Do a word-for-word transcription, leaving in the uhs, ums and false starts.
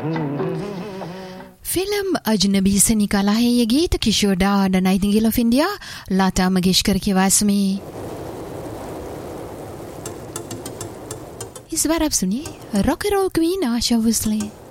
Film अजनबी से निकाला है ये गीत किशोर दा the Nightingale of India Lata Mangeshkar की आवाज में। इस बार आप सुनिए rock and role queen Asha Bhosle.